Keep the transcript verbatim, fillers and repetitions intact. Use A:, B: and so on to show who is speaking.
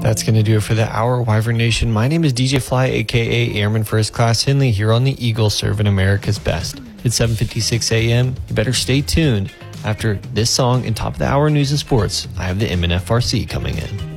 A: That's going to do it for the hour, Wyvern Nation. My name is D J Fly, a k a. Airman First Class Henley, here on the Eagle, serving America's best. It's seven fifty-six a.m. You better stay tuned. After this song and top of the hour news and sports, I have the M N F R C coming in.